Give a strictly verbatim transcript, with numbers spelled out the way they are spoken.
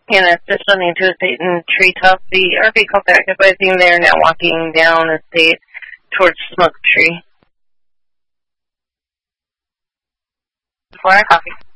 Hannah, descending to estate in Treetop. The R V called back advising they are now walking down estate towards Smoke Tree. Four, copy.